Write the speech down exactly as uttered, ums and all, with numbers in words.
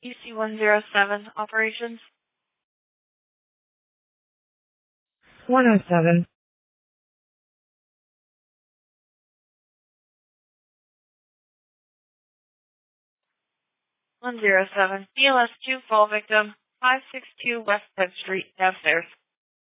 E C one zero seven, operations. one oh seven. one zero seven. B L S two, fall victim, five six two West tenth Street, downstairs.